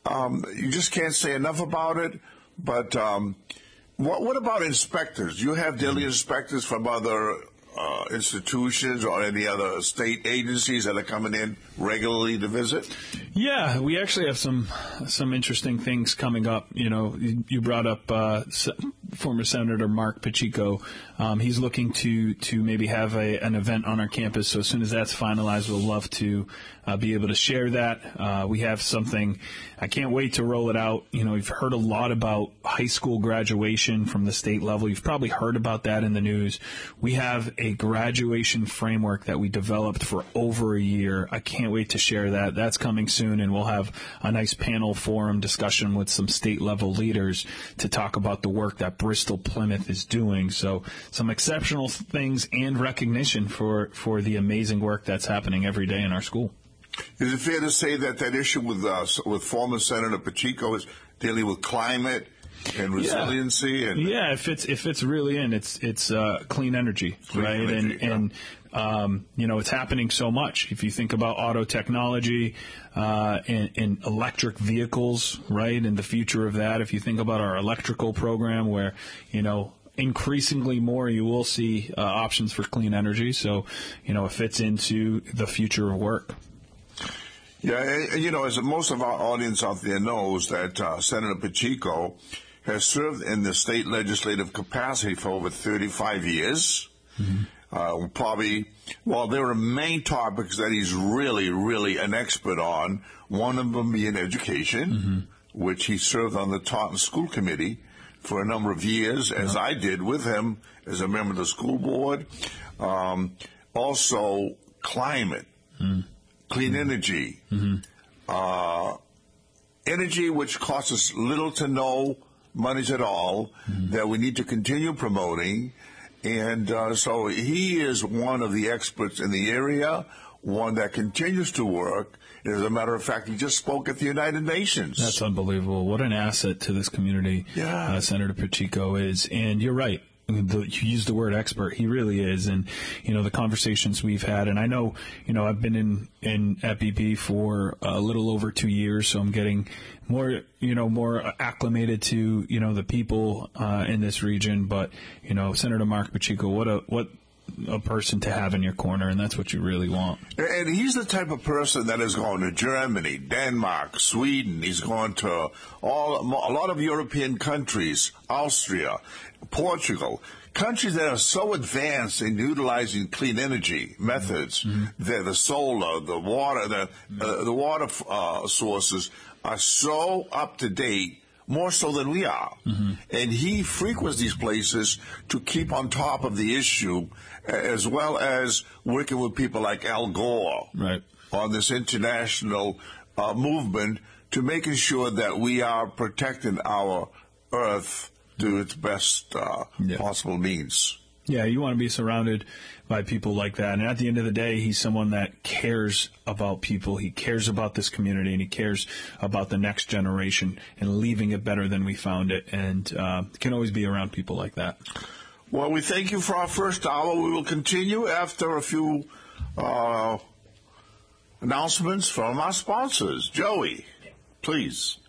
You just can't say enough about it. But what about inspectors? You have daily inspectors from other institutions or any other state agencies that are coming in regularly to visit? Yeah, we actually have some interesting things coming up. You know, you brought up former Senator Mark Pacheco. He's looking to maybe have an event on our campus. So as soon as that's finalized, we'll love to be able to share that. We have something. I can't wait to roll it out. You know, you've heard a lot about high school graduation from the state level. You've probably heard about that in the news. We have a graduation framework that we developed for over a year. I can't wait to share that. That's coming soon, and we'll have a nice panel forum discussion with some state-level leaders to talk about the work that Bristol Plymouth is doing. So some exceptional things and recognition for the amazing work that's happening every day in our school. Is it fair to say that issue with former Senator Pacheco is dealing with climate and resiliency? Yeah, if it's really it's clean energy, right? And you know, it's happening so much. If you think about auto technology and electric vehicles, right, and the future of that. If you think about our electrical program, where increasingly more you will see options for clean energy. So it fits into the future of work. Yeah, as most of our audience out there knows, that Senator Pacheco has served in the state legislative capacity for over 35 years. Mm-hmm. There are main topics that he's really, really an expert on, one of them being education, mm-hmm. which he served on the Taunton School Committee for a number of years, as I did with him as a member of the school board. Also, climate. Mm-hmm. Clean energy, mm-hmm. Energy which costs us little to no monies at all, mm-hmm. that we need to continue promoting. And so he is one of the experts in the area, one that continues to work. As a matter of fact, he just spoke at the United Nations. That's unbelievable. What an asset to this community Senator Pacheco is. And you're right. You use the word expert. He really is. And, the conversations we've had, and I know, I've been in at BP for a little over 2 years, so I'm getting more acclimated to, the people in this region. But, Senator Mark Pacheco, what a person to have in your corner, and that's what you really want. And he's the type of person that has gone to Germany, Denmark, Sweden. He's gone to a lot of European countries, Austria, Portugal, countries that are so advanced in utilizing clean energy methods. Mm-hmm. The solar, the water, the water sources are so up to date, more so than we are. Mm-hmm. And he frequents these places to keep on top of the issue, as well as working with people like Al Gore on this international movement to making sure that we are protecting our Earth to its best possible means. Yeah, you want to be surrounded by people like that. And at the end of the day, he's someone that cares about people. He cares about this community, and he cares about the next generation and leaving it better than we found it. And can always be around people like that. Well, we thank you for our first hour. We will continue after a few announcements from our sponsors. Joey, please.